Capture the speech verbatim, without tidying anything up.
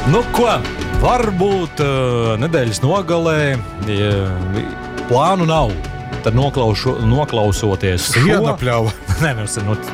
Nu, ko? Varbūt uh, nedēļas nogalē ja, plānu nav. Tad noklaušu, noklausoties Siena pļauja. Nē, nu,